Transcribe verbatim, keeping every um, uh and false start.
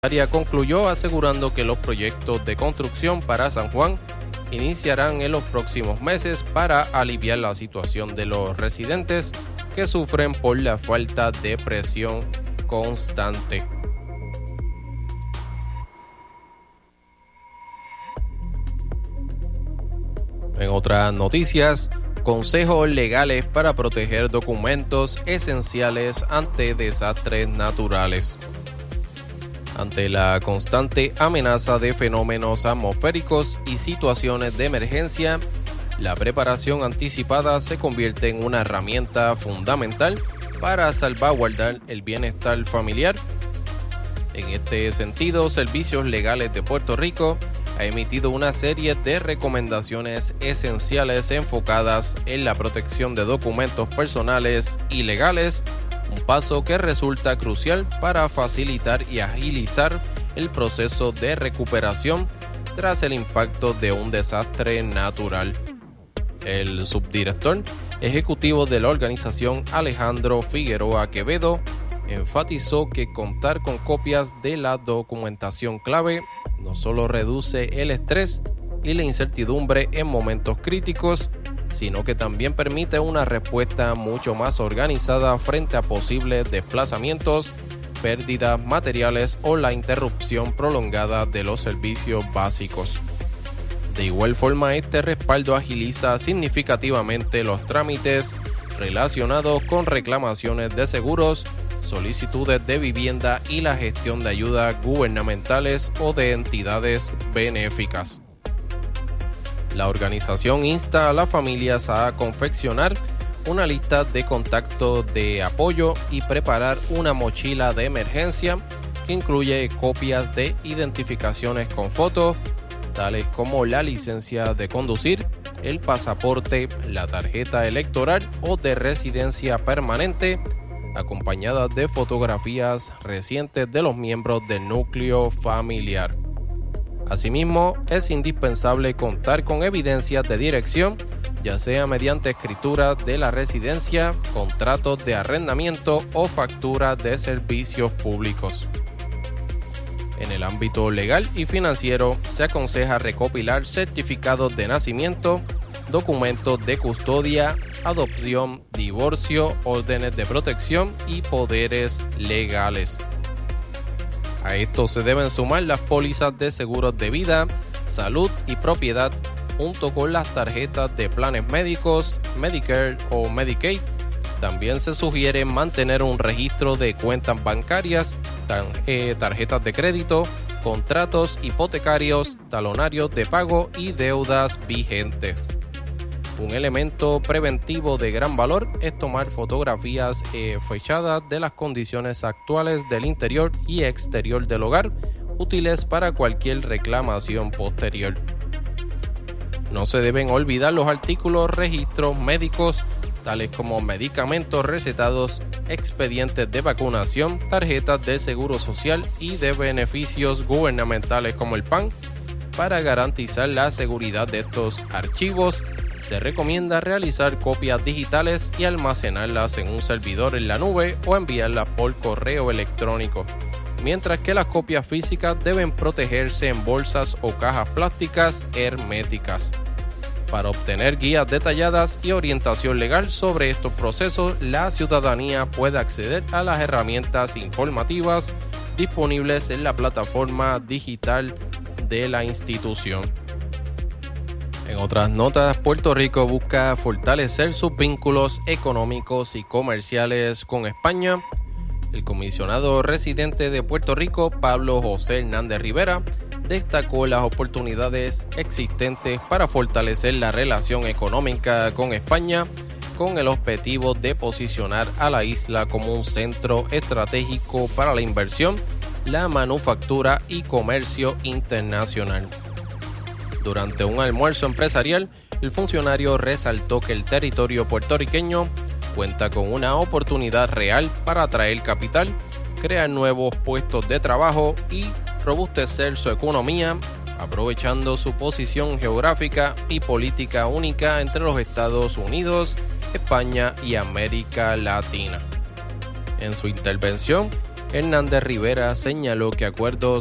concluyó asegurando que los proyectos de construcción para San Juan iniciarán en los próximos meses para aliviar la situación de los residentes que sufren por la falta de presión constante. En otras noticias, consejos legales para proteger documentos esenciales ante desastres naturales. Ante la constante amenaza de fenómenos atmosféricos y situaciones de emergencia, la preparación anticipada se convierte en una herramienta fundamental para salvaguardar el bienestar familiar. En este sentido, Servicios Legales de Puerto Rico ha emitido una serie de recomendaciones esenciales enfocadas en la protección de documentos personales y legales, un paso que resulta crucial para facilitar y agilizar el proceso de recuperación tras el impacto de un desastre natural. El subdirector ejecutivo de la organización, Alejandro Figueroa Quevedo, enfatizó que contar con copias de la documentación clave no solo reduce el estrés y la incertidumbre en momentos críticos, sino que también permite una respuesta mucho más organizada frente a posibles desplazamientos, pérdidas materiales o la interrupción prolongada de los servicios básicos. De igual forma, este respaldo agiliza significativamente los trámites relacionados con reclamaciones de seguros, solicitudes de vivienda y la gestión de ayudas gubernamentales o de entidades benéficas. La organización insta a las familias a confeccionar una lista de contactos de apoyo y preparar una mochila de emergencia que incluye copias de identificaciones con fotos, tales como la licencia de conducir, el pasaporte, la tarjeta electoral o de residencia permanente, acompañadas de fotografías recientes de los miembros del núcleo familiar. Asimismo, es indispensable contar con evidencias de dirección, ya sea mediante escritura de la residencia, contratos de arrendamiento o facturas de servicios públicos. En el ámbito legal y financiero, se aconseja recopilar certificados de nacimiento, documentos de custodia, adopción, divorcio, órdenes de protección y poderes legales. A esto se deben sumar las pólizas de seguros de vida, salud y propiedad, junto con las tarjetas de planes médicos, Medicare o Medicaid. También se sugiere mantener un registro de cuentas bancarias, tarjetas de crédito, contratos hipotecarios, talonarios de pago y deudas vigentes. Un elemento preventivo de gran valor es tomar fotografías eh, fechadas de las condiciones actuales del interior y exterior del hogar, útiles para cualquier reclamación posterior. No se deben olvidar los artículos registros médicos, tales como medicamentos recetados, expedientes de vacunación, tarjetas de seguro social y de beneficios gubernamentales como el P A N. Para garantizar la seguridad de estos archivos, se recomienda realizar copias digitales y almacenarlas en un servidor en la nube o enviarlas por correo electrónico, mientras que las copias físicas deben protegerse en bolsas o cajas plásticas herméticas. Para obtener guías detalladas y orientación legal sobre estos procesos, la ciudadanía puede acceder a las herramientas informativas disponibles en la plataforma digital de la institución. En otras notas, Puerto Rico busca fortalecer sus vínculos económicos y comerciales con España. El comisionado residente de Puerto Rico, Pablo José Hernández Rivera, destacó las oportunidades existentes para fortalecer la relación económica con España, con el objetivo de posicionar a la isla como un centro estratégico para la inversión, la manufactura y comercio internacional. Durante un almuerzo empresarial, el funcionario resaltó que el territorio puertorriqueño cuenta con una oportunidad real para atraer capital, crear nuevos puestos de trabajo y robustecer su economía, aprovechando su posición geográfica y política única entre los Estados Unidos, España y América Latina. En su intervención, Hernández Rivera señaló que acuerdos